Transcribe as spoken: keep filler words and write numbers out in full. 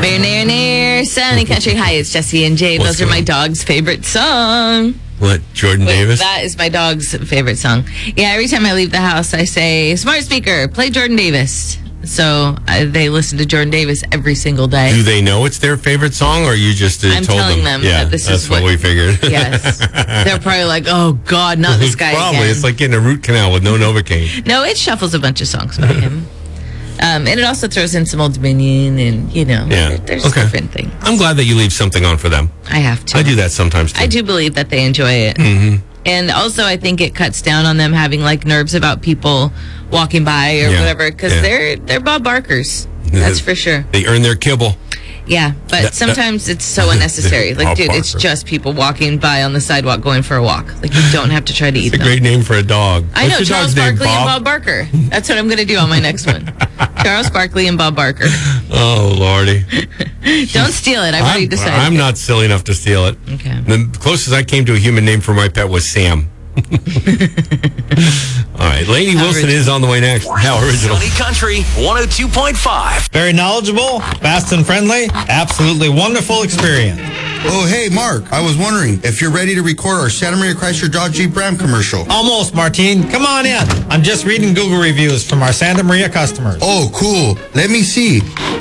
Bear near near, sunny country. Hi, it's Jesse and Jay. What's Those are my going on? dog's favorite song. What, Jordan Wait, Davis? That is my dog's favorite song. Yeah, every time I leave the house, I say, smart speaker, play Jordan Davis. So uh, they listen to Jordan Davis every single day. Do they know it's their favorite song, or you just uh, I'm told telling them? them Yeah, that this that's is what, what- we figured. Yes. They're probably like, oh, God, not this guy Probably. again. It's like getting a root canal with no Novocaine. No, it shuffles a bunch of songs by him. Um, and it also throws in some Old Dominion and, you know, Yeah. there- there's Okay. different things. I'm glad that you leave something on for them. I have to. I do that sometimes, too. I do believe that they enjoy it. Mm-hmm. And also, I think it cuts down on them having like nerves about people walking by or Yeah. whatever, because Yeah. they're they're Bob Barkers. That's for sure. They earn their kibble. Yeah, but That- sometimes it's so unnecessary. Like, Bob dude, it's Barker. just people walking by on the sidewalk going for a walk. Like, you don't have to try to eat It's a them. great name for a dog. I know, What's your Charles dog's name, Barkley and Bob? Bob Barker. That's what I'm going to do on my next one. Charles Barkley and Bob Barker. Oh, Lordy. Don't steal it. I've already I'm, decided. I'm not silly enough to steal it. Okay. The closest I came to a human name for my pet was Sam. All right. Lainey How Wilson original. is on the way next. How original. Sunny Country one oh two point five. Very knowledgeable, fast and friendly, absolutely wonderful experience. Oh, hey, Mark. I was wondering if you're ready to record our Santa Maria Chrysler Dodge Jeep Ram commercial. Almost, Martine. Come on in. I'm just reading Google reviews from our Santa Maria customers. Oh, cool. Let me see.